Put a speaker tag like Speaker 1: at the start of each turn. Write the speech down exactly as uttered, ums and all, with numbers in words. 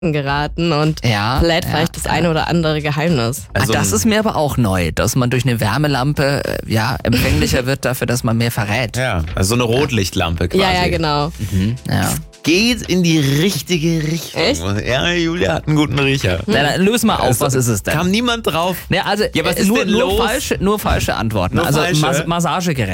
Speaker 1: geraten und
Speaker 2: Ja,
Speaker 1: verrät
Speaker 2: ja,
Speaker 1: vielleicht das
Speaker 2: ja.
Speaker 1: eine oder andere Geheimnis.
Speaker 2: Also
Speaker 3: Also
Speaker 2: das ist mir aber auch neu, dass man durch eine Wärmelampe äh, ja, empfänglicher wird dafür, dass man mehr verrät.
Speaker 3: Ja, also so eine Rotlichtlampe quasi.
Speaker 1: Ja, ja, genau.
Speaker 2: Mhm, ja.
Speaker 3: Geht in die richtige Richtung.
Speaker 1: Echt?
Speaker 3: Ja, Julia hat einen guten Riecher.
Speaker 2: Na, dann löse mal auf,
Speaker 3: Also,
Speaker 2: was ist es denn?
Speaker 3: Kam niemand drauf.
Speaker 2: Ja, also
Speaker 3: Ja, was
Speaker 2: äh,
Speaker 3: ist
Speaker 2: nur,
Speaker 3: denn
Speaker 2: nur,
Speaker 3: los?
Speaker 2: falsche, nur falsche Antworten.
Speaker 3: Nur
Speaker 2: also
Speaker 3: falsche?
Speaker 2: Mas Massagegerät.